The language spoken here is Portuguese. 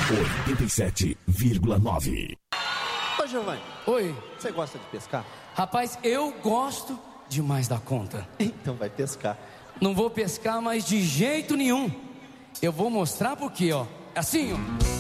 87,9. Ô Giovanni, Oi. você gosta de pescar? Rapaz, eu gosto demais da conta. Então vai pescar. Não vou pescar mais de jeito nenhum. Eu vou mostrar porque, ó. Assim, ó.